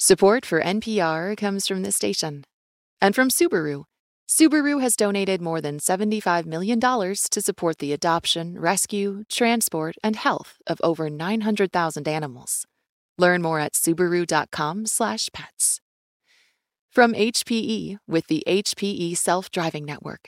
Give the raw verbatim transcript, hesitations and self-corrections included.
Support for N P R comes from this station. And from Subaru. Subaru has donated more than seventy-five million dollars to support the adoption, rescue, transport, and health of over nine hundred thousand animals. Learn more at subaru.com slash pets. From H P E with the H P E Self-Driving Network.